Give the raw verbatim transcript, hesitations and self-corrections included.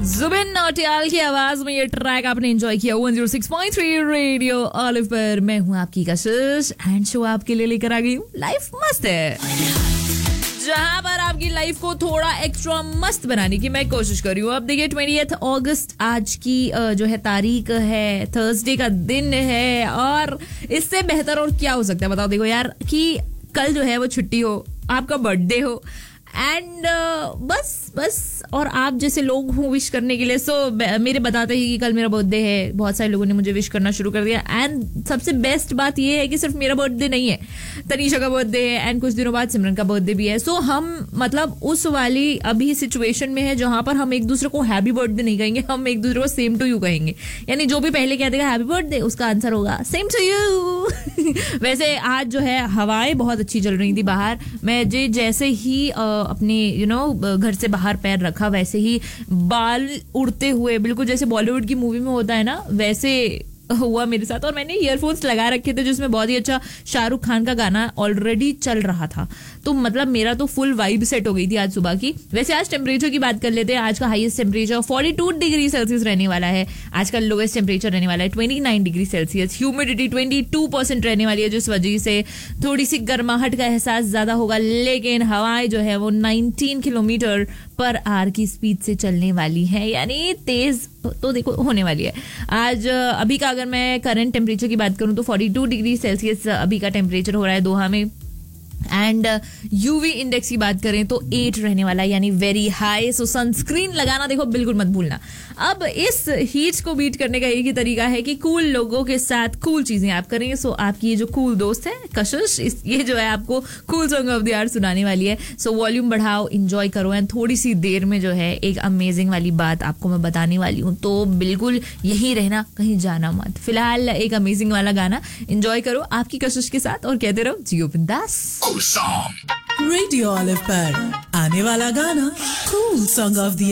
जुबिन नौटियाल की आवाज में ये ट्रैक आपने एंजॉय किया एक सौ छह पॉइंट तीन रेडियो ऑलिव पर। मैं हूं आपकी कशिश एंड शो आपके लिए लेकर आ गई हूं लाइफ मस्त है, जहां पर आपकी लाइफ को थोड़ा एक्स्ट्रा मस्त बनाने की मैं कोशिश कर रही हूँ। अब देखिए ट्वेंटिएथ अगस्त आज की जो है तारीख है, थर्सडे का दिन है, और इससे बेहतर और क्या हो सकता है बताओ। देखो यार कि कल जो है वो छुट्टी हो, आपका बर्थडे हो एंड uh, बस बस और आप जैसे लोग हूँ विश करने के लिए। सो so, मेरे बताते ही कि कल मेरा बर्थडे है, बहुत सारे लोगों ने मुझे विश करना शुरू कर दिया। एंड सबसे बेस्ट बात ये है कि सिर्फ मेरा बर्थडे नहीं है, तनीषा का बर्थडे है एंड कुछ दिनों बाद सिमरन का बर्थडे भी है। सो so, हम मतलब उस वाली अभी सिचुएशन में है जहां पर हम एक दूसरे को हैप्पी बर्थडे नहीं कहेंगे, हम एक दूसरे को सेम टू यू कहेंगे। यानी जो भी पहले कह देगा हैप्पी बर्थडे, उसका आंसर होगा सेम टू यू। वैसे आज जो है हवाएं बहुत अच्छी चल रही थी बाहर। मैं जे जैसे ही uh, अपने यू नो घर से बाहर पैर रखा, वैसे ही बाल उड़ते हुए, बिल्कुल जैसे बॉलीवुड की मूवी में होता है ना, वैसे हुआ मेरे साथ। और मैंने ईयरफोन्स लगा रखे थे जिसमें बहुत ही अच्छा शाहरुख खान का गाना ऑलरेडी चल रहा था, तो मतलब मेरा तो फुल वाइब सेट हो गई थी आज सुबह की। वैसे आज टेम्परेचर की बात कर लेते हैं। आज का हाईएस्ट टेम्परेचर बयालीस डिग्री सेल्सियस रहने वाला है, आज का लोएस्ट टेम्परेचर रहने वाला है उनतीस डिग्री सेल्सियस। ह्यूमिडिटी बाईस परसेंट रहने वाली है, जिस वजह से थोड़ी सी गर्माहट का एहसास ज्यादा होगा, लेकिन हवाएं जो है वो उन्नीस किलोमीटर पर आवर की स्पीड से चलने वाली है, यानी तेज तो देखो होने वाली है। आज अभी का अगर मैं करंट टेम्परेचर की बात करूं तो बयालीस डिग्री सेल्सियस अभी का टेम्परेचर हो रहा है दोहा में। एंड यूवी इंडेक्स की बात करें तो एट रहने वाला है, यानी वेरी हाई। सो सनस्क्रीन लगाना देखो बिल्कुल मत भूलना। अब इस हीट को बीट करने का एक ही तरीका है कि कूल लोगों के साथ कूल चीजें आप करेंगे। सो आपकी ये जो कूल दोस्त है कशिश, इस ये जो है आपको cool song of the our सुनाने वाली है। सो वॉल्यूम बढ़ाओ, एंजॉय करो एंड थोड़ी सी देर में जो है एक अमेजिंग वाली बात आपको मैं बताने वाली हूँ, तो बिल्कुल यही रहना, कहीं जाना मत। फिलहाल एक अमेजिंग वाला गाना एंजॉय करो आपकी कशिश के साथ और कहते रहो जियो बिंदास। रेडियो ऑलिव पर आने वाला गाना कूल सॉन्ग ऑफ द